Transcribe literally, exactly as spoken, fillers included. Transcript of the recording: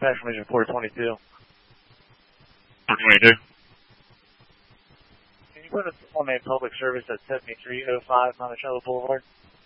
dispatch from Region four twenty-two. four twenty-two. Can you put us on a public service at seventy-three oh five Monticello Boulevard?